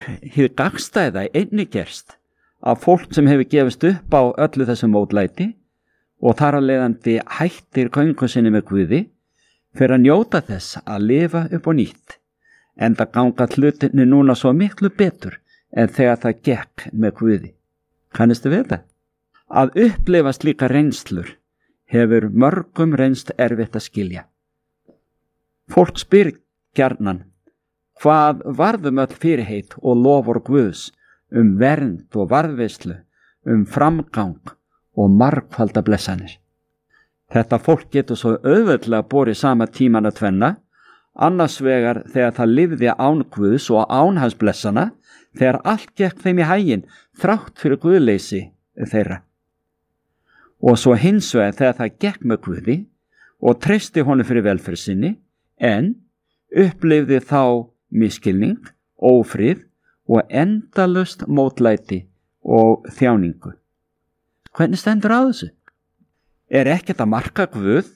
hið gagnstæða einnig gerst að fólk sem hefur gefist upp á öllu þessu mótlæti og þar af leiðandi hættir göngu sinni með Guði fyrir að njóta þess að lifa upp á nýtt, enda ganga hlutinni núna svo miklu betur en þegar það gekk með Guði. Kannistu við þetta? Að upplifa slíka reynslur hefur mörgum reynst erfitt að skilja. Fólk spyr gjarnan, hvað varðum öll fyrirheit og lofur Guðs vernd og varðveislu, framgang og margfalda blessanir. Þetta fólk getur svo auðveldlega borið sama tíman að tvenna, annars vegar þegar það lifði án Guðs og án hans blessana, þegar allt gekk þeim í haginn þrátt fyrir guðleysi þeirra. Og svo hins vegar þegar það gekk með Guði og treysti honum fyrir velferð sinni, en upplifði þá misskilning, ófrið og endalaust mótlæti og þjáningu. Hvernig stendur á þessu? Er ekkert að marka Guð?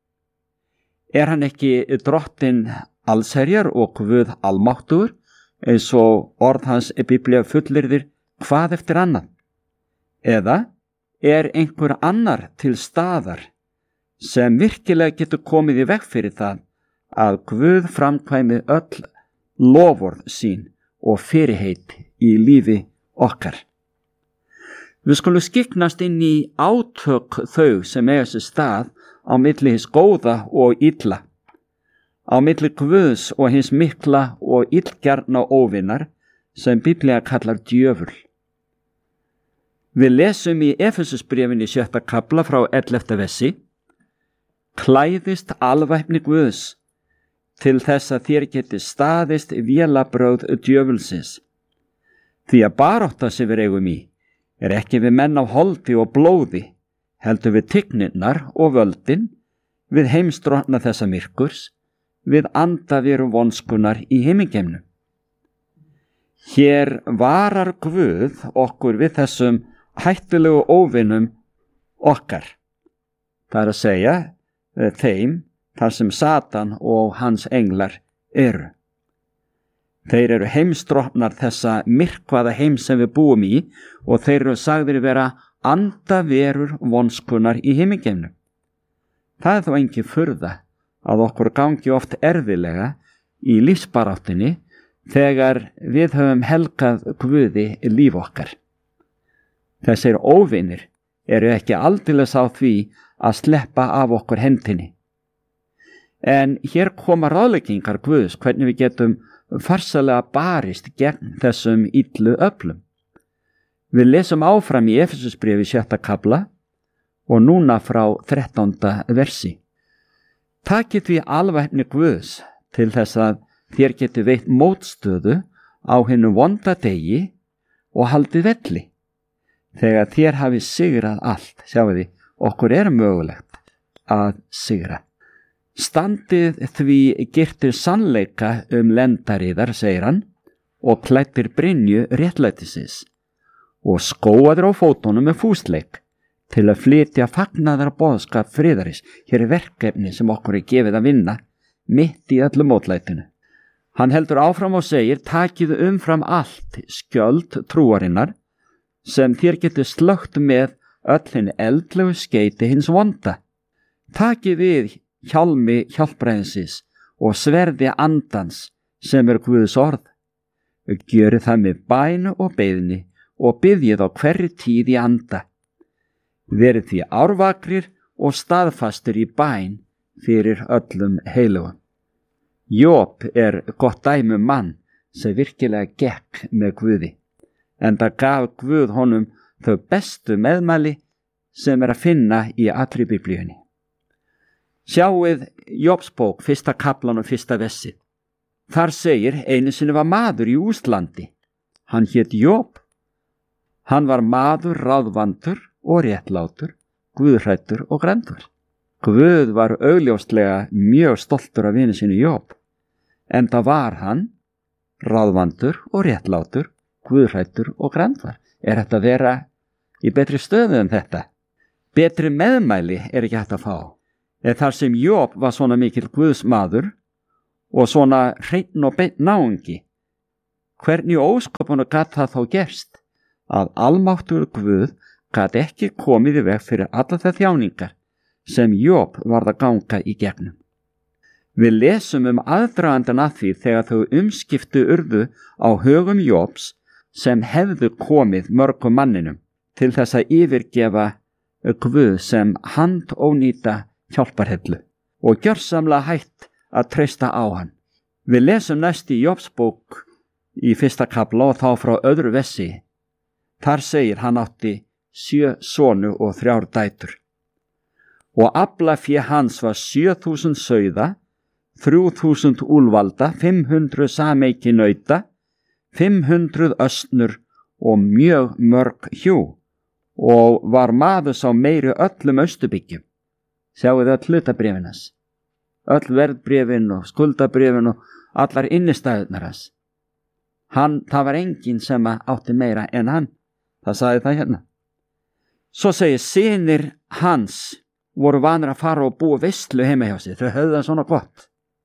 Er hann ekki drottinn allsherjar og Guð almáttugur, eins og orð hans Biblía fullyrðir hvað eftir annað? Eða er einhver annar til staðar sem virkilega getur komið í veg fyrir það að Guð framkvæmi öll loforð sín og fyrirheit í lífi okkar? Við skulum skiknast inn í átök þau sem eiga sér stað á milli hins góða og illa, á milli Guðs og hins mikla og illgjarna óvinar sem Biblía kallar djöful. Við lesum í Efesusbréfinu 7. kafla frá 11. versi: Klæðist alvæpni Guðs til þess að þér geti staðist vélabrögð djöfulsins. Því að barátta sem við eigum í er ekki við menn af holdi og blóði, heldur við tigninnar og völdin, við heimsdrottna þessa myrkurs, við andaveru vonskunar í himingeimnum. Hér varar Guð okkur við þessum hættulegu óvinum okkar. Það er að segja þeim þar sem Satan og hans englar eru. Þeir eru heimsdrottnar þessa myrkvaða heim sem við búum í og þeir eru sagðir vera andaverur vonskunar í himingeimnum. Það er þó engin furða að okkur gangi oft erfilega í lífsbaráttunni þegar við höfum helgað Guði líf okkar. Þessir óvinir eru ekki aldeilis á því að sleppa af okkur hendinni. En hér koma ráðleggingar Guðs hvernig við getum farsalega barist gegn þessum illu öflum. Við lesum áfram í Efesusbréfi 7. kafla og núna frá 13. versi. Takið því alvæpni Guðs til þess að þér geti veitt mótstöðu á hinu vonda degi og haldið velli. Þegar þér hafi sigrað allt, sjáu því, okkur er mögulegt að sigra. Standið því girtir sannleika lendariðar, segir hann, og klæddir brynju réttlætisins, og skóaður á fótunum með fúsleik til að flytja fagnaðar boðskap friðaris. Hér er verkefni sem okkur er gefið að vinna mitt í öllu mótlætinu. Hann heldur áfram og segir: takið umfram allt skjöld trúarinnar sem þér getur slögt með öll hinn eldlegu skeyti hins vonda. Takið við hjálmi hjálpræðinsins og sverði andans sem er Guðs orð. Gjörið það með bæn og beiðni og biðjið á hverri tíð í anda. Verið því árvakrir og staðfastur í bæn fyrir öllum heilugum. Job er gott dæmi mann sem virkilega gekk með Guði, enda gaf Guð honum þau bestu meðmæli sem er að finna í allri Biblíunni. Sjáið Jobsbók 1. kaflan og 1. versi. Þar segir: einu sinni var maður í Úslandi. Hann hét Job. Hann var maður ráðvandur og réttlátur, guðhræddur og grenndur. Guð var augljóslega mjög stoltur af vini sínu Job, enda var hann ráðvandur og réttlátur, guðhræddur og grenndur. Er þetta að vera í betri stöðu en þetta? Betri meðmæli er ekki hægt að fá. En þar sem Job var svona mikill Guðs maður og svona hreinn og beinn náungi, Hvernig óskapanu gat það þá gerst að almáttugur Guð gat ekki komið í veg fyrir alla þær þjáningar sem Job varð að ganga í gegnum? Við lesum aðdragandan að því þegar þau umskiptu urðu á högum Jobs sem hefðu komið mörgum manninum til þess að yfirgefa Guð sem handónýta hjálparhellu og gjörsamlega hætt að treysta á hann. Við lesum næst í Jobs bók í 1. kafla og þá frá öðru versi. Þar segir hann átti 7 sonu og 3 dætur. Og aflafé hans var 7.000 sauða, 3.000 úlvalda, 500 sameiki nauta, 500 ösnur og mjög mörg hjú, og var maður sá meiri öllum Austurbyggjum. Sjáu þið öll hlutabréfin hans, öll verðbréfin og skuldabréfin og allar innistæðurnar hans. Það var enginn sem átti meira en hann. Það sagði það hérna. Svo segir synir hans voru vanir að fara og búa veislu heima hjá sig. Þau höfðu það svona gott.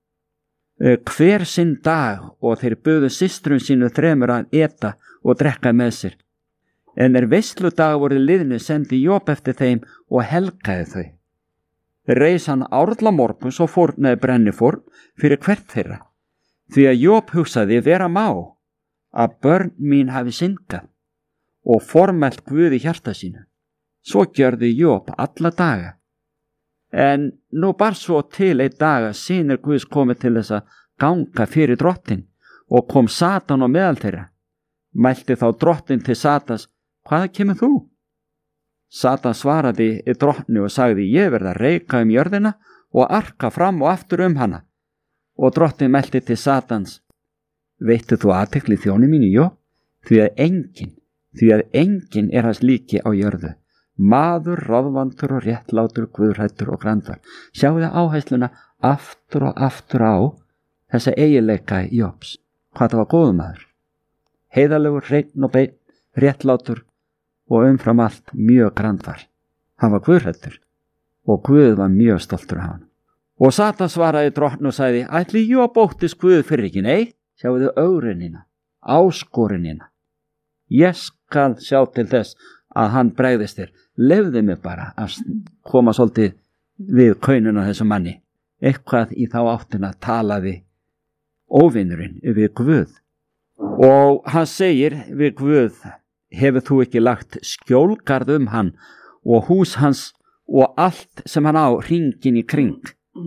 Hver sinn dag, og þeir buðu systrum sínu 3 að eta og drekka með sér. En veisludagar voru liðnu sendi Job eftir þeim og helgaði þau. Reis hann árla morguns og fórnaði brennifórn fyrir hvert þeirra. Því að Job hugsaði vera má að börn mín hafi syndgað og formælt Guð í hjarta sínu. Svo gjörði Job alla daga. En nú bar svo til einn dag að synir Guðs komið til þess að ganga fyrir drottin og kom Satan á meðal þeirra. Mælti þá drottin til Satans: Hvaðan kemur þú? Satan svaraði drottni og sagði: Ég verð að reika jörðina og arka fram og aftur hana. Og drottin mælti til Satans: Veittu þú athygli þjóni mínu, Job? Því að enginn hans líki á jörðu. Maður, ráðvandur og réttlátur, guðhræddur og grandvar. Sjáðu áhersluna aftur og aftur á þessa eiginleika Jobs. Hvað það var góður maður. Heiðarlegur, hreinn og beinn, réttlátur og umfram allt mjög grandvar. Hann var guðhræddur og Guð var mjög stoltur af hann. Og Satan svaraði drottni og sagði: Ætli Job óttist Guð fyrir ekki? Nei, sjáðu augrunina, áskorunina. Ég skal sjá til þess að hann bregðist þér. Leyfðu mig bara að koma svolítið við kaununa þessum manni. Eitthvað í þá áttina talaði óvinurinn við Guð. Og hann segir við Guð: Hefur þú ekki lagt skjólgarð hann og hús hans og allt sem hann á hringinn í kring?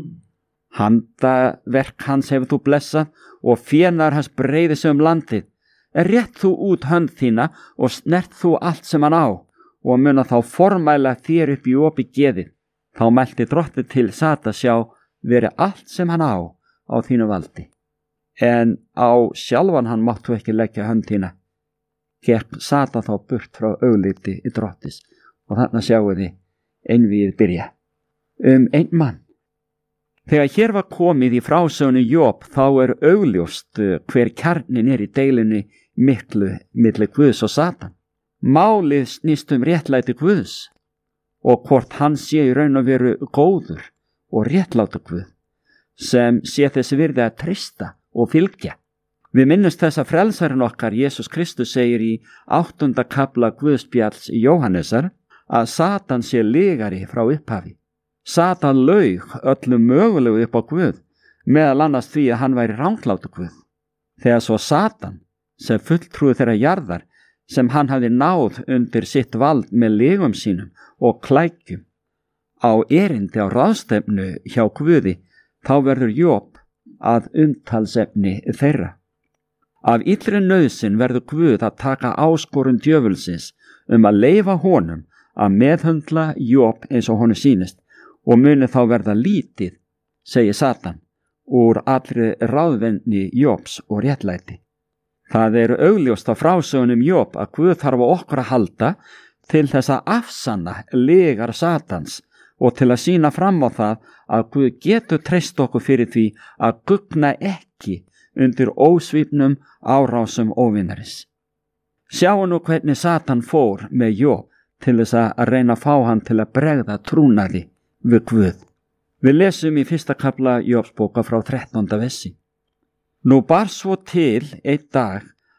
Handaverk hans hefur þú blessað og fénar hans breiði sig landið. Rétt þú út hönd þína og snert þú allt sem hann á og muna þá formæla þér upp í opið geðið. Þá mælti drottni til Satan: Sjá, veri allt sem hann á þínu valdi. En á sjálfan hann máttu ekki leggja hönd þína. Gekk Satan þá burt frá augliti í drottis. Og þarna sjáu þið einvígið byrja. Einn mann. Þegar hér var komið í frásögnu Job þá augljóst hver kjarnin í deilunni miklu milli Guðs og Satan. Málið snýst réttlæti Guðs og hvort hann sé í raun og veru góður og réttlátur Guð sem sé þess virði að treysta og fylgja. Við minnumst þess að frelsarinn okkar Jesús Kristus segir í 8. kafla Guðspjalls Jóhannesar að Satan sé lygari frá upphafi. Satan laug öllu mögulegu upp á Guð, meðal annars því að hann væri ranglátur Guð. Þegar svo Satan, sem fulltrúi þeirra jarðar, sem hann hafði náð undir sitt vald með legum sínum og klækjum, á erindi á ráðstefnu hjá Guði, þá verður Job að umtalsefni þeirra. Af illri nauðsyn verður Guð að taka áskorun djöfulsins að leyfa honum að meðhöndla Job eins og honum sýnist og muni þá verða lítið, segir Satan, úr allri ráðvendni Jobs og réttlæti. Það augljóst á frásögunum Job að Guð þarf á okkur að halda til þess að afsanna lygar Satans og til að sýna fram á það að Guð getur treyst okkur fyrir því að gugna ekki undir ósvífnum árásum óvinarins. Sjáu nú hvernig Satan fór með Job til þess að reyna að fá hann til að bregða trúnaði við Guð. Við lesum í 1. kafla Jobs bóka frá 13. versi. Nú bar svo til einn dag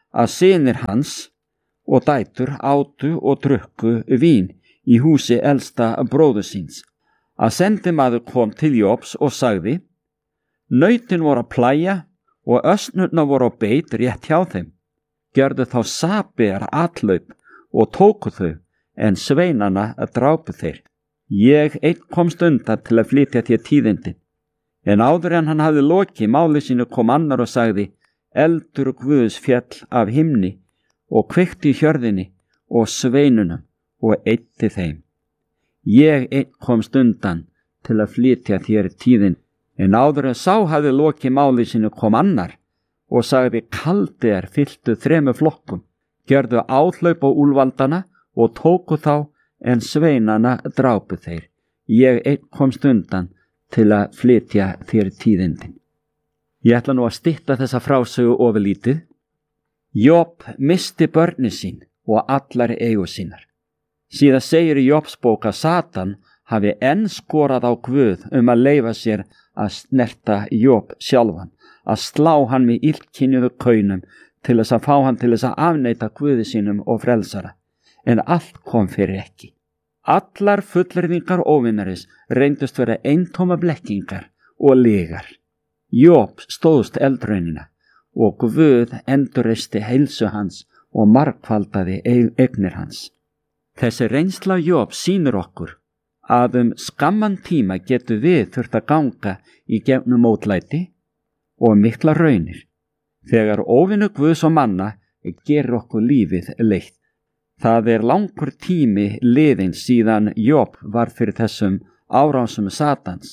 að synir hans og dætur átu og drukku vín í húsi elsta bróður síns, að sendimaður kom til Jobs og sagði: Nautin voru að plæja og ösnurnar voru á beit rétt hjá þeim. Gjörðu þá Sabear atlaup og tóku þau, en sveinana drápu þeir. Ég einn komst undan til að flytja þér tíðindin. En áður en hann hafði lokið máli sínu kom annar og sagði: Eldur Guðs fjall af himni og kveikti í hjörðinni og sveinunum og eyddi þeim. Ég einn komst undan til að flytja þér tíðin. En áður en sá hafði lokið máli sínu kom annar og sagði: Kaldear fylltu 3 flokkum, gjörðu áhlaup á úlfaldana og tóku þá, en sveinana drápu þeir. Ég einn komst undan til að flytja þér tíðindin. Ég ætla nú að stytta þessa frásögu ofurlítið. Job misti börnin sín og allar eigur sínar. Síðan segir í Jobs bók að Satan hafi enn skorað á Guð að leyfa sér að snerta Job sjálfan, að slá hann með illkynjuðu kaunum til þess að fá hann til þess að afneita Guði sínum og frelsara. En allt kom fyrir ekki. Allar fullyrðingar óvinnaris reyndust vera eintóma blekkingar og lygar. Job stóðst eldraunina og Guð endurreisti heilsu hans og margfaldaði eignir hans. Þessi reynsla Job sýnir okkur að skamman tíma getum við þurft að ganga í gegnum mótlæti og mikla raunir. Þegar óvinur Guðs og manna gerir okkur lífið leitt. Það langur tími liðinn síðan Job var fyrir þessum árásum Satans,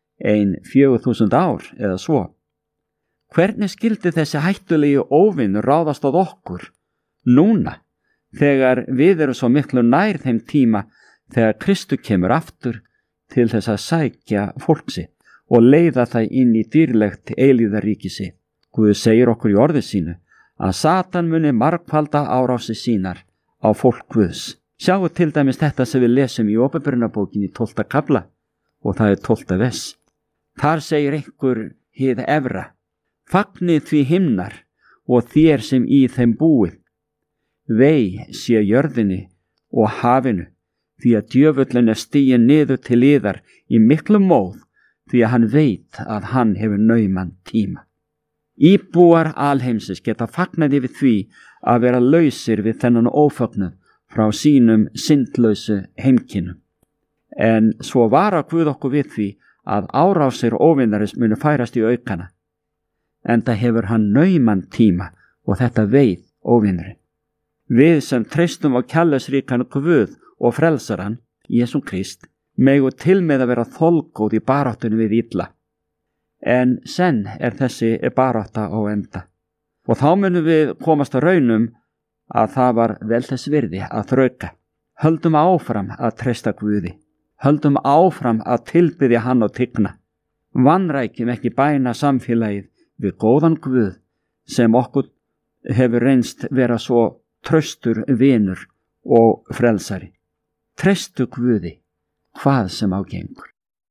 4.000 ár eða svo. Hvernig skyldi þessi hættulegi óvinn ráðast á okkur núna, þegar við erum svo miklu nær þeim tíma þegar Kristur kemur aftur til þess að sækja fólksi og leiða það inn í dýrlegt eilíðaríki sitt? Guð segir okkur í orði sínu að Satan muni margfalda árási sínar á fólk Guðs. Sjáu til dæmis þetta sem við lesum í Åpenbarunarbókinni 12. kafla og það 12. vers. Þar segir einhver hið efra: Fagnið því himnar og þér sem í þeim búið. Vei sé jörðinni og hafinu, því að djöfullin stiginn niður til yðar í miklu móð, því að hann veit að hann hefur nauman tíma. Íbúar alheimsins geta fagnað yfir því að vera lausir við þennan ófögnuð frá sínum syndlausu heimkynnum. En svo vara Guð okkur við því að árásir óvinnaris munu færast í aukana. Enda hefur hann nauman tíma og þetta veit óvinnurinn. Við sem treystum á kærleiksríkan Guð og frelsaran, Jesú Krist, megu til með að vera þolgóð í baráttunni við illa. En senn þessi barátta á enda. Og þá munum við komast að raunum að það var vel þess virði að þrauka. Höldum áfram að treysta Guði. Höldum áfram að tilbiðja hann og tigna. Vanrækjum ekki bæna samfélagið við góðan Guð sem okkur hefur reynst vera svo traustur vinur og frelsari. Treystu Guði hvað sem á gengur.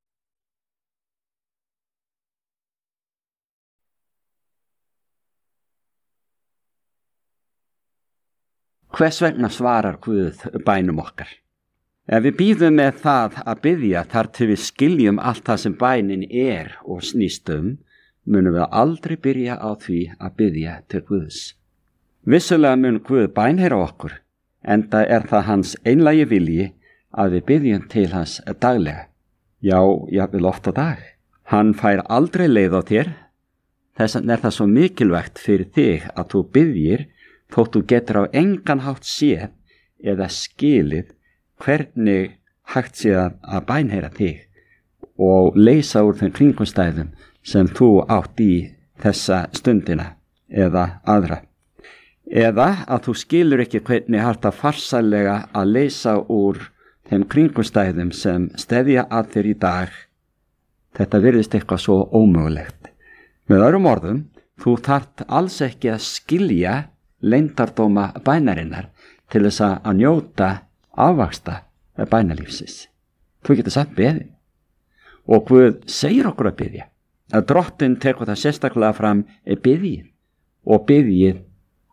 Hvers vegna svarar Guð bænum okkar? Ef við bíðum með það að biðja þar til við skiljum allt það sem bænin og snýst munum við aldrei byrja á því að biðja til Guðs. Vissulega mun Guð bænheyra okkur, enda það hans einlægi vilji að við biðjum til hans daglega. Já, jafnvel oft á dag. Hann fær aldrei leið á þér. Þess vegna það svo mikilvægt fyrir þig að þú biðjir þótt þú getur á engan hátt séð eða skilið hvernig hægt sé að bænheyra þig og leysa úr þeim kringumstæðum sem þú átt í þessa stundina eða aðra. Eða að þú skilur ekki hvernig hægt að farsælega að leysa úr þeim kringumstæðum sem steðja að þér í dag. Þetta virðist eitthvað svo ómögulegt. Með öðrum orðum, þú þarft alls ekki að skilja leyndardóma bænarinnar til þess að njóta afvaxta bænalífsins. Þú getur sagt beðið. Og Guð segir okkur að biðja. Að Drottinn tekur það sérstaklega fram biðjið og biðjið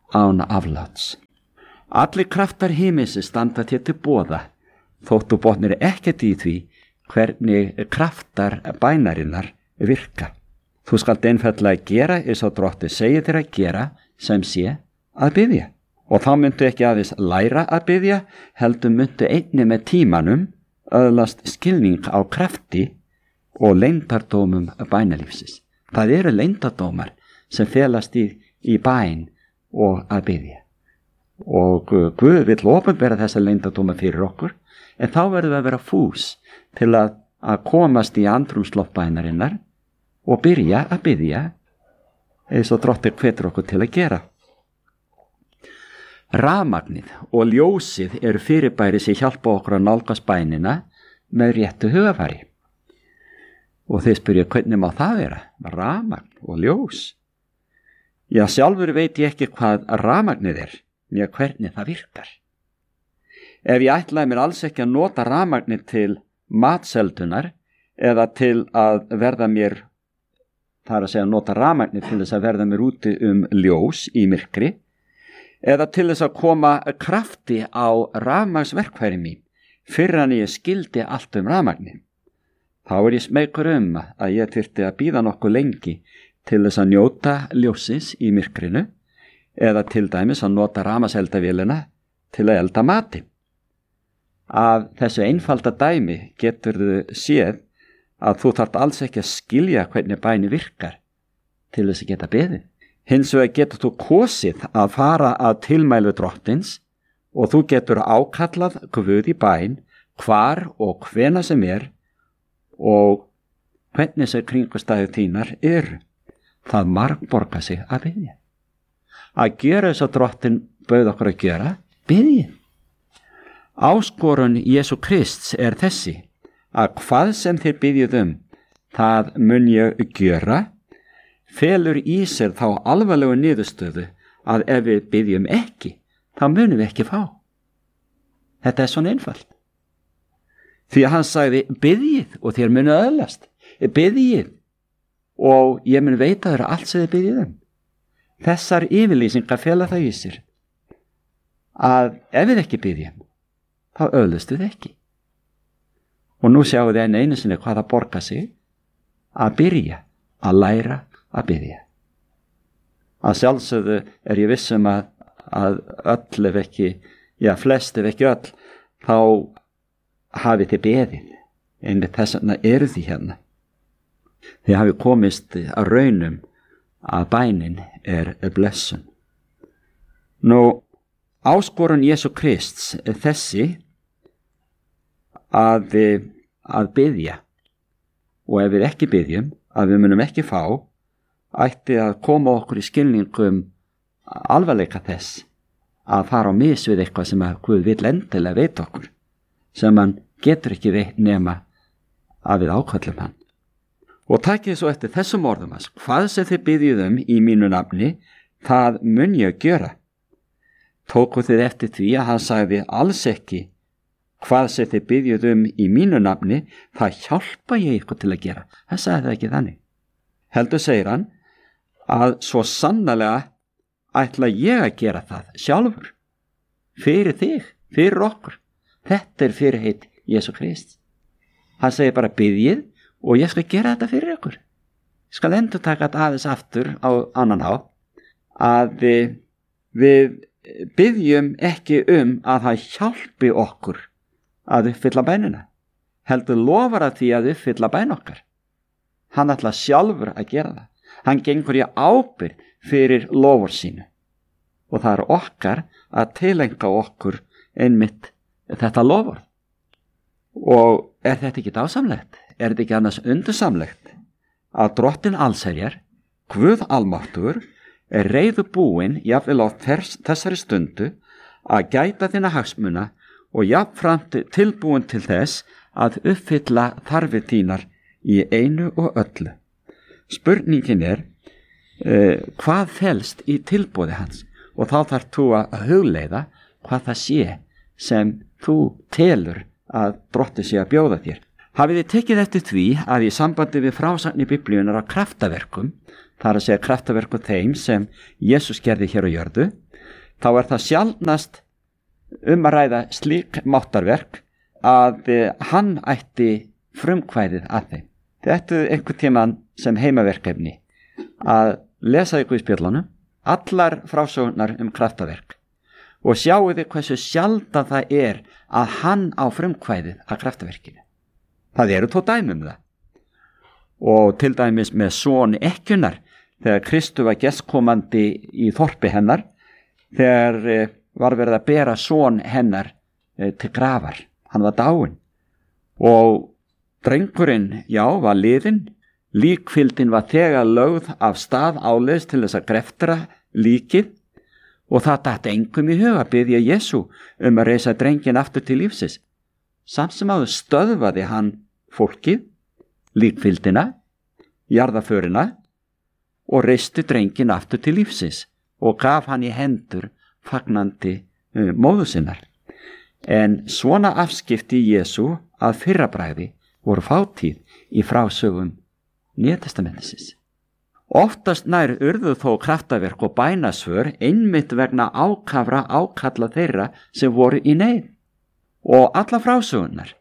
án afláts. Allir kraftar himins standa þér til boða, þótt þú botnir ekkert í því hvernig kraftar bænarinnar virka. Þú skalt einfaldlega gera eins og Drottinn segir þér að gera, sem sé að biðja. Og þá myndu ekki aðeins læra að biðja, heldur myndu einnig með tímanum öðlast skilning á krafti og leyndardómum bænalífsins. Það eru leyndardómar sem felast í bæn og að biðja. Og Guð vill opinbera þessa leyndardóma fyrir okkur, en þá verðum við að vera fús til að komast í andrúmsloft bænarinnar og byrja að biðja eins og Drottinn hvetur okkur til að gera. Rafmagnið og ljósið eru fyrirbæri sem hjálpa okkur að nálgast bænina með réttu hugafari. Og þið spyrja, hvernig má það vera? Rafmagn og ljós? Já, sjálfur veit ég ekki hvað rafmagnið er, né hvernig það virkar. Ef ég ætlaði mér alls ekki að nota rafmagnið til matseldunar eða til að verða mér, það er að segja nota rafmagnið til þess að verða mér úti ljós í myrkri, eða til þess að koma krafti á rafmagnsverkfæri mín fyrir en ég skildi allt rafmagnið. Þá er ég smeykur að ég þyrfti að bíða nokkuð lengi til þess að njóta ljósins í myrkrinu eða til dæmis að nota rafmagnseldavélina til að elda mati. Af þessu einfalda dæmi geturðu séð að þú þarft alls ekki að skilja hvernig bæni virkar til þess að geta beðið. Hins vegar getur þú kosið að fara að tilmælu Drottins og þú getur ákallað Guð í bæn hvar og hvena sem og hvernig sem kringumstæður þínar eru. Það margborgar sig að biðja. Að gera þess að Drottinn bauð okkur að gera, biðja. Áskorun Jesú Krists er þessi, að hvað sem þér biðjið það mun ég gera, felur í sér þá alvarlegu niðurstöðu að ef við biðjum ekki, þá munum við ekki fá. Þetta er svona einfalt. Því að hann sagði, biðjið og þér munu öðlast. Biðjið og ég mun veita þér allt sem þið biðjið. Þessar yfirlýsingar fela það í sér að ef við ekki biðjum, þá öðlust við ekki. Og nú sjáum við einu sinni hvað það borgar sig að byrja að læra að biðja. Að sjálfsögðu er ég viss að öll ef ekki, flest ef ekki öll, þá hafið þið beðið, einmitt þess vegna eru því hérna. Þið hafið komist að raunum að bænin er blessun. Nú, áskorun Jesú Krists er þessi að biðja, og ef við ekki biðjum, að við munum ekki fá, ætti að koma okkur í skilningum alvarleika þess að fara á mis við eitthvað sem að Guð vill endilega veita okkur, sem hann getur ekki veit nema að við ákvöllum hann. Og takið svo eftir þessum orðum hans, hvað sem þið biðjið í mínu nafni, það mun ég gera. Tóku þið eftir því að hann sagði alls ekki, hvað sem þið biðjið í mínu nafni, það hjálpa ég ykkur til að gera. Hann sagði það ekki þannig. Heldur segir hann að svo sannarlega ætla ég að gera það sjálfur, fyrir þig, fyrir okkur. Þetta er fyrirheit Jesú Krist. Hann segir bara biðjið og ég skal gera þetta fyrir ykkur. Ég skal endur taka þetta aðeins aftur á annan hátt, að við biðjum ekki að það hjálpi okkur að uppfylla bænina. Heldur lofar að því að uppfylla bæn okkar. Hann ætla sjálfur að gera það. Hann gengur í ábyrgð fyrir lofur sínu. Og það er okkar að tilenga okkur einmitt þetta lofur. Og er þetta ekki dásamlegt? Er þetta ekki annars undursamlegt að Drottinn allsherjar, Guð almáttugur, er reiðubúinn jafnvel á þessari stundu að gæta þína hagsmuna og jafnframt tilbúinn til þess að uppfylla þarfir þínar í einu og öllu. Spurningin er hvað felst í tilboði hans, og þá þarf þú að hugleiða hvað það sé sem þú telur að Drottinn sé að bjóða þér. Hafið þið tekið eftir því að í sambandi við frásagn í Biblíunar á kraftaverkum, það er að segja kraftaverkum þeim sem Jesús gerði hér á jörðu, þá það sjaldnast að ræða slík máttarverk að hann ætti frumkvæðið að þeim. Þetta einhvern tímann sem heimaverkefni að lesa í Guðspjöllunum allar frásögurnar kraftaverk og sjáu þið hversu sjaldan það að hann á frumkvæðið að kraftaverkinu. Það eru þó dæmi það. Og til dæmis með son ekkjunnar, þegar Kristu var gestkomandi í þorpi hennar, þegar var verið að bera son hennar til grafar. Hann var dáinn og drengurinn, var liðinn, líkfyldin var þegar lögð af stað áleiðis til þess að greftra líkið og það datt engum í hug að biðja Jesú að reisa drenginn aftur til lífsins. Samt sem áður stöðvaði hann fólkið, líkfyldina, jarðaförina og reisti drenginn aftur til lífsins og gaf hann í hendur fagnandi móður sinnar. En svona afskipti Jesú að fyrrabragði voru fátíð í frásögum Nýja testamentisins. Oftast nær urðu þó kraftaverk og bænasvör einmitt vegna ákalla þeirra sem voru í neyð. Og alla frásögunar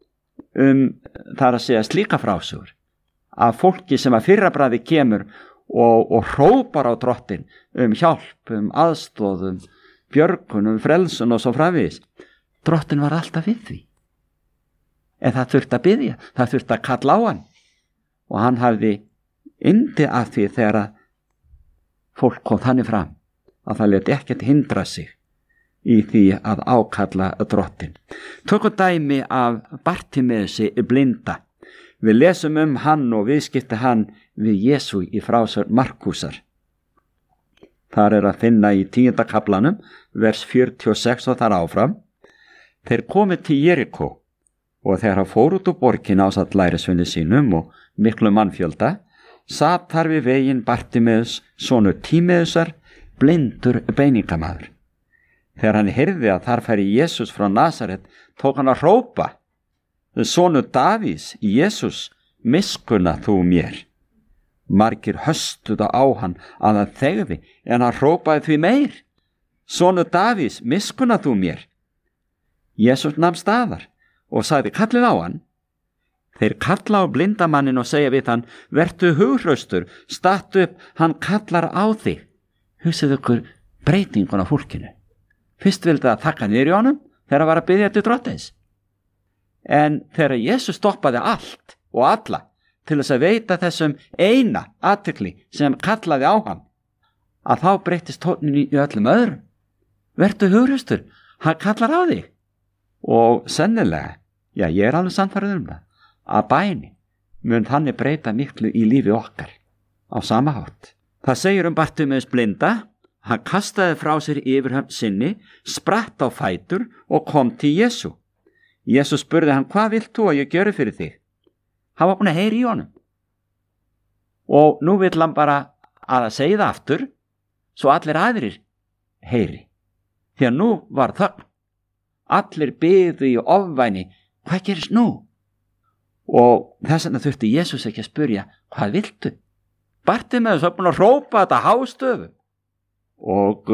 það að segja slíka frásögur af fólki sem að fyrrabragði kemur og hrópar á drottin hjálp, aðstoð, björgun, frelsun og svo framvegis. Drottin var alltaf við því. En það þurfti að biðja, það þurfti að kalla á hann. Og hann hafði yndi af því þegar að fólk kom þannig fram að það lét ekkert hindra sig í því að ákalla drottin. Tökum dæmi af Bartimeusi blinda. Við lesum hann og viðskipti hann við Jesú í frásögn Markúsar. Þar að finna í 10. kaflanum, vers 46 og þar áfram. Þeir komu til Jerikó og þegar hann fór út úr borgina ásamt lærisveinum sínum og miklu mannfjölda, sat þar við veginn Bartimeus, sonur Tímeusar, blindur beiningamaður. Þegar hann heyrði að þar færi Jesús frá Nasaret, tók hann að hrópa: Sonur Davís, Jesús, miskunna þú mér. Margir höstuðu á hann að hann þegði, en hann hrópaði því meir: Sonur Davís, miskunna þú mér. Jesús nam staðar og sagði: kallið á hann. Þeir kalla á blindamannin og segja við hann: vertu hughraustur, stattu upp, hann kallar á þig. Hugsið ykkur breytingun á fólkinu. Fyrst vildi það þakka niður í honum þegar hann var að biðja til drottins. En þegar Jesús stoppaði allt og alla til þess að veita þessum eina athygli sem kallaði á hann, að þá breytist tóninn í öllum öðrum. Vertu hughraustur, hann kallar á þig. Og sennilega, ég alveg sannfærður það, að bæni mun þannig breyta miklu í lífi okkar á sama hátt. Það segir Bartimeus blinda: hann kastaði frá sér yfirhöfn sinni, spratt á fætur og kom til Jesú. Jesú spurði hann: hvað vilt þú að ég gjöri fyrir þig? Hann var búin að heyra í honum. Og nú vill hann bara að segja það aftur, svo allir aðrir heyri. Því að nú var þögn. Allir biðu í ofvæni: hvað gerist nú? Og þess vegna þurfti Jesús ekki að spyrja: hvað viltu? Bartimeus var búin að hrópa þetta hástöfu. Og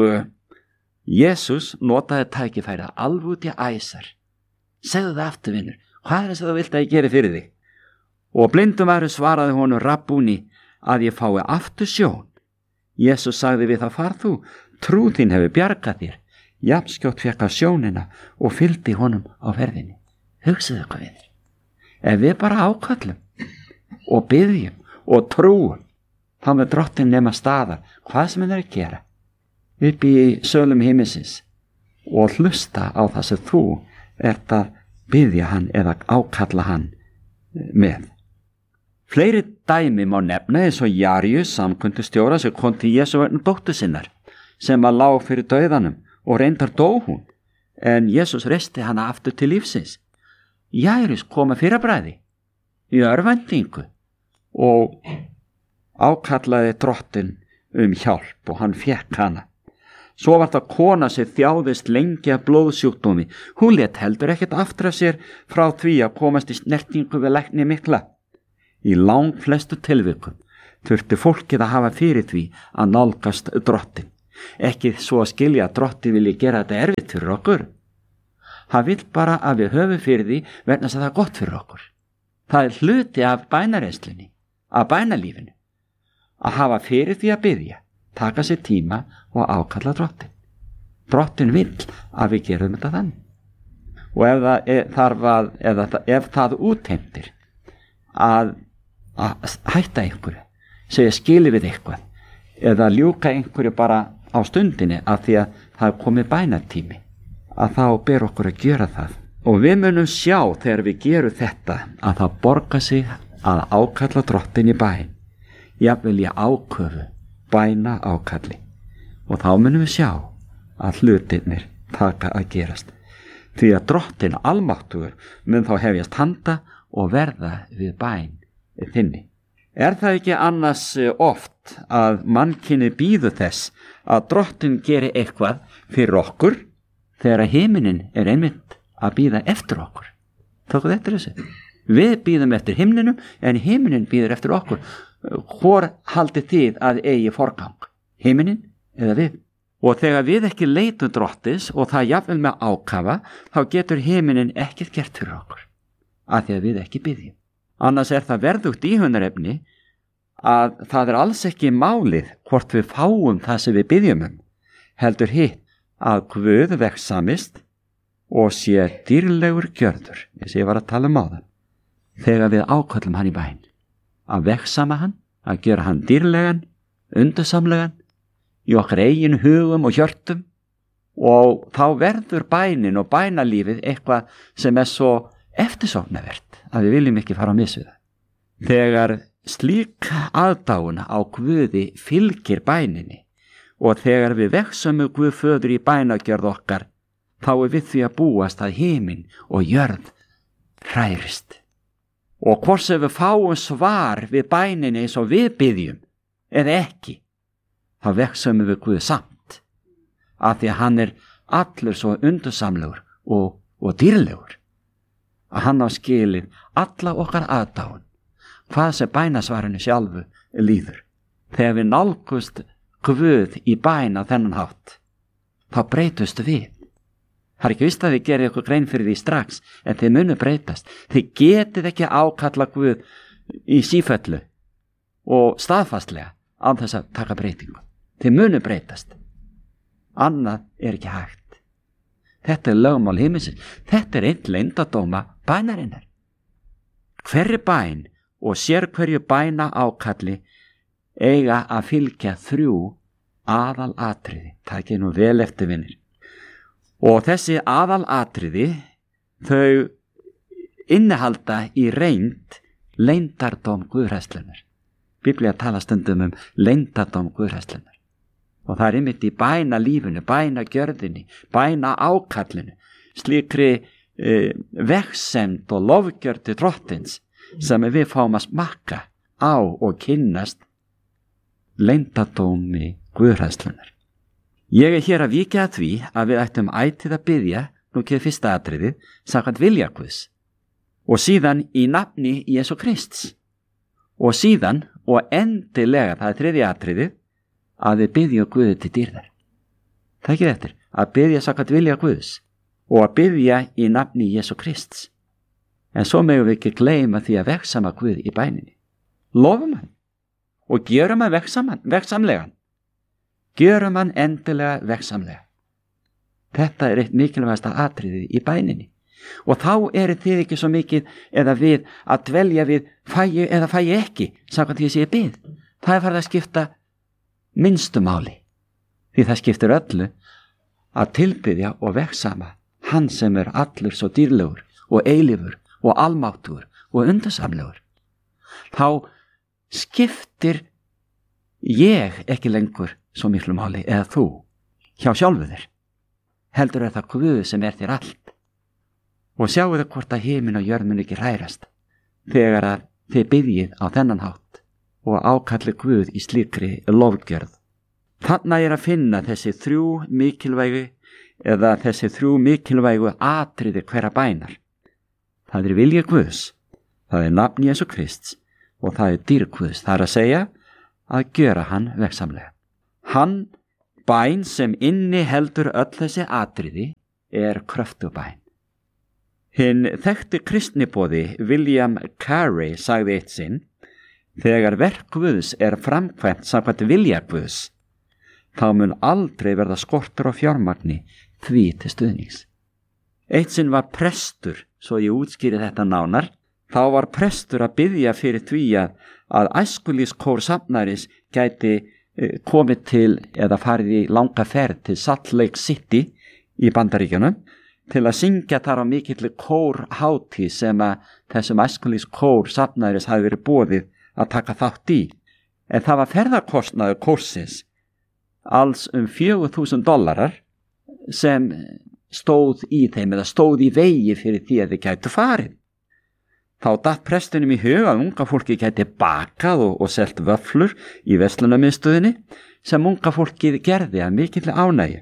Jesús notaði tækifærið alveg út í æsar. Segðu það aftur, vinur, hvað það sem þú vilt að ég geri fyrir þig? Og blindumæður svaraði honum: Rabbúni, að ég fái aftur sjón. Jesús sagði við það: far þú, trú þín hefur bjargað þér. Jafnskjótt fékk að sjónina og fylgdi honum á ferðinni. Hugsaðu hvað við. Ef við bara ákallum og biðjum og trúum, þá með drottin nema staðar hvað sem hann að gera upp í sölum himinsins og hlusta á það sem þú ert að biðja hann eða ákalla hann með. Fleiri dæmi má nefna eins og Jaríus, samkvæmdustjóra, sem kom til Jesú vegna dóttur sinnar sem að lá fyrir dauðanum og reyndar dó hún, en Jesús reisti hana aftur til lífsins. Jaríus kom að fyrrabragði í örvæntingu og ákallaði drottin hjálp og hann fékk hana. Svo var það kona sem þjáðist lengi af blóðsjúkdómi. Hún lét heldur ekkert aftur af sér frá því að komast í snertingu við lækni mikla. Í langflestu tilvikum þurfti fólkið að hafa fyrir því að nálgast drottin. Ekki svo að skilja að Drottinn vilji gera þetta erfitt fyrir okkur. Hann vill bara að við höfum fyrir því vegna þess að það er gott fyrir okkur. Það er hluti af bænareyslunni, af bænalífinu, að hafa fyrir því að biðja, taka sér tíma og ákalla Drottinn. Drottinn vill að við gerum þetta þannig. Og ef það útheimtir að hætta einhverju, segja skili við eitthvað, eða ljúka einhverju bara á stundinni af því að það er komið bænatími, að þá ber okkur að gera það. Og við munum sjá þegar við gerum þetta að það borgar sig að ákalla Drottinn í bæn, jafnvel í áköfu, bæna ákalli. Og þá munum við sjá að hlutirnir taka að gerast. Því að Drottinn almáttugur mun þá hefjast handa og verða við bæn þinni. Er það ekki annars oft að mannkynið bíður þess að Drottinn geri eitthvað fyrir okkur þegar himinin er einmitt að bíða eftir okkur? Tókuð eftir þessu? Við bíðum eftir himninum en himinin bíður eftir okkur. Hvor haldið þið að eigi forgang? Himinin eða við? Og þegar við ekki leitum Drottins og það jafnvel með ákafa, þá getur himinin ekkert gert fyrir okkur, af því að við ekki biðjum. Annars er það verðugt íhugunarefni að það er alls ekki málið hvort við fáum það sem við biðjum heldur hitt að Guð vegsamist og sé dýrlegur gjörður, eins og ég var að tala áðan, þegar við áköllum hann í bæn, að vegsama hann, að gera hann dýrlegan, undursamlegan, í okkar eigin hugum og hjörtum, og þá verður bænin og bænalífið eitthvað sem er svo eftirsóknarvert að við viljum ekki fara á mis við það. Þegar slík aðdáun á Guði fylgir bæninni og þegar við vegsum Guð föður í bænagjörð okkar, þá er við því að búast að himin og jörð hrærist. Og hvort sem við fáum svar við bæninni eins og við biðjum eða ekki, þá vegsum við Guð samt, af því að hann er allur svo undursamlegur og dýrlegur, að hann á skilið alla okkar aðdáun, hvað sem bænasvarinu sjálfu líður. Þegar við nálgumst Guð í bæn á þennan hátt, þá breytust við. Það er ekki víst að þið gerir ykkur grein fyrir því strax, en þið munu breytast. Þið getið ekki ákalla Guð í sífellu og staðfastlega án þess að taka breytingu. Þið munu breytast. Annað er ekki hægt. Þetta er lögmál himinsins. Þetta er einn leyndardóma bænarinnar. Hverri bæn og sér hverju bæna ákalli eiga að fylgja 3 aðalatriði. Takið nú vel eftir, vinir. Og þessi aðalatriði, þau innihalda í reynd leyndardóm Guðhræðslunnar. Biblía tala stundum leyndardóm Guðhræðslunnar. Og það er einmitt í bænalífinu, bænagjörðinni, bænaákallinu, slíkri vegsemd og lofgjörð til Drottins sem við fáum að smakka á og kynnast leyndardómi Guðhræðslunnar. Ég er hér að víkja að því að við ættum ætíð að biðja, nú kemur fyrsta atriðið, samkvæmt vilja Guðs, og síðan í nafni Jesú Krists, og síðan og endilega, það er 3. atriðið, að við biðjum Guði til dýrðar. Það er ekki eftir, að biðja samkvæmt vilja Guðs og að biðja í nafni Jesú Krists. En svo megum við ekki gleyma því að vegsama Guð í bæninni. Lofum hann og gjörum hann vegsamlegan. Gjörum hann endilega vegsamlega. Þetta er eitt mikilvægasta atriðið í bæninni. Og þá eru þið ekki svo mikið eða við að dvelja við fæi eða fæi ekki, samkvæmt því að ég bið. Það er farið að skipta minnstu máli. Því það skiptir öllu að tilbiðja og vegsama hann sem er allur svo dýrlegur og eilífur og almáttugur og undursamlegur. Þá skiptir ég ekki lengur svo miklu máli eða þú hjá sjálfu þér. Heldur er það Guð sem er þér allt. Og sjáu þið hvort að himin og jörð mun ekki hrærast þegar að þið biðjið á þennan hátt og ákalli Guð í slíkri lofgjörð. Þarna er að finna þessi 3 mikilvægu atriði hverra bænar. Það er vilja Guðs, það er nafn Jesú Krists og það er dýrð Guðs. Það er að segja að gjöra hann vegsamlega. Hann Bæn sem inniheldur öll þessi atriði kröftubæn. Hinn þekkti kristniboði William Carey sagði eitt sinn: þegar verk Guðs framkvæmt samkvæmt vilja Guðs, þá mun aldrei verða skortur á fjármagni því til stuðnings. Eitt sinn var prestur, svo ég útskýri þetta nánar, þá var prestur að biðja fyrir því að æskulýðskór safnaris gæti komið til eða farið í langa ferð til Salt Lake City í Bandaríkjunum til að syngja þar á mikilli kórhátíð sem að þessum æskulýðskór safnaris hafi verið boðið að taka þátt í. En það var ferðarkostnaður kórsins alls $4,000 sem stóð í þeim eða stóð í vegi fyrir því að þið gætu farið. Þá datt prestinum í hug að unga fólki gæti bakað og selt vöfflur í verslunarmiðstöðinni sem unga fólkið gerði að mikilli ánægju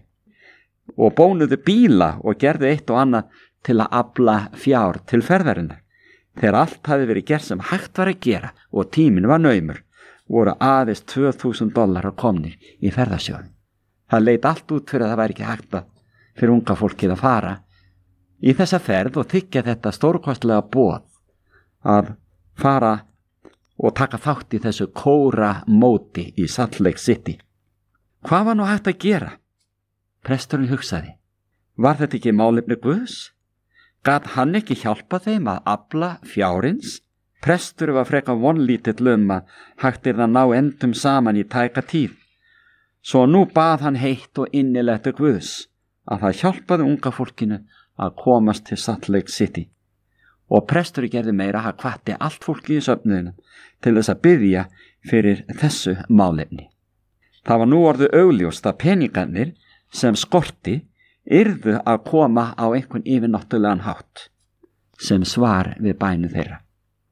og bónuðu bíla og gerðu eitt og annað til að afla fjár til ferðarinnar. Þegar allt hafi verið gert sem hægt var að gera og tíminn var naumur, voru aðeins $2,000 komnir í ferðasjóðin. Það leit allt út fyrir að það væri ekki hægt fyrir unga fólkið að fara í þessa ferð og þiggja þetta stórkostlega boð að fara og taka þátt í þessu kóramóti í Salt Lake City. Hvað var nú hægt að gera? Presturinn hugsaði: var þetta ekki málefni Guðs? Gat hann ekki hjálpa þeim að afla fjárins? Prestur var frekar vonlítill að hægt að ná endum saman í tæka tíð. Svo nú bað hann heitt og innilegt til Guðs að það hjálpaði unga fólkinu að komast til Salt Lake City. Og presturinn gerði meira, að hvatti allt fólki í söfnuðinu til þess að biðja fyrir þessu málefni. Það var nú orðið augljóst að peningarnir sem skorti yrðu að koma á einhvern yfirnáttúrulegan hátt sem svar við bænu þeirra.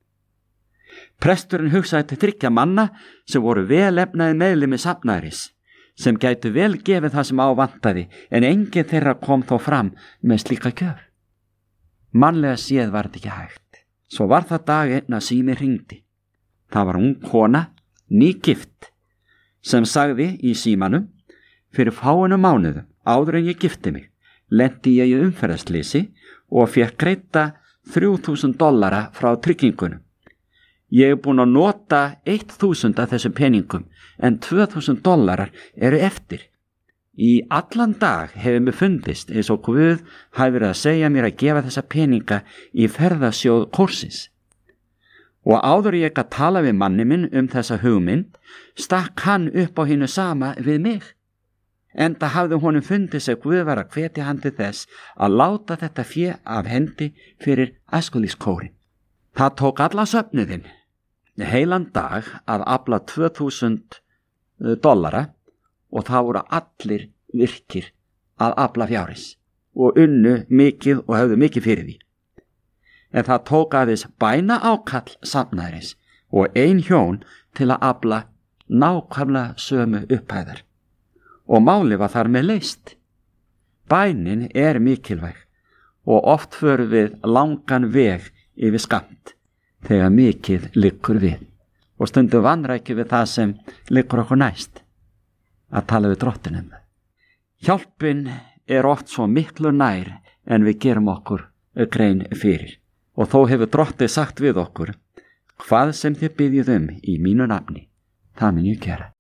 Presturinn hugsaði til 3 manna sem voru velefnaði meðlimi safnaðarins, sem gætu vel gefið það sem ávantaði, en enginn þeirra kom þó fram með slíka gjöf. Mannlega séð var þetta ekki hægt. Svo var það dag einn að sími hringdi. Það var ung kona, nýgift, sem sagði í símanum: fyrir fáeinum mánuðum áður en ég gifti mig, lenti ég í umferðarsleysi og fékk greidda $3,000 frá tryggingunum. Ég búin að nota 1.000 af þessum peningum, en $2,000 eru eftir. Í allan dag hefur mér fundist eins og Guð hafi verið að segja mér að gefa þessa peninga í ferðasjóð kórsins. Og áður ég að tala við manni minn þessa hugmynd, stakk hann upp á hinu sama við mig. Enda hafði honum fundist að Guð var að hvetja hann til þess að láta þetta fé af hendi fyrir æskulýðskórin. Það tók alla söfnuðinn heilan dag að afla $2,000 og það voru allir virkir að afla fjárins og unnu mikið og höfðu mikið fyrir því. En það tók aðeins bæna ákall safnaðarins og ein hjón til að afla nákvæmlega sömu upphæðar og málið var þar með leyst. Bænin mikilvæg og oft förum við langan veg yfir skammt þegar mikið liggur við og stundum vanrækjum við það sem liggur okkur næst, að tala við drottinum. Hjálpin oft svo miklu nær en við gerum okkur grein fyrir, og þó hefur drottið sagt við okkur: hvað sem þið biðjið í mínu nafni, það mun ég gera.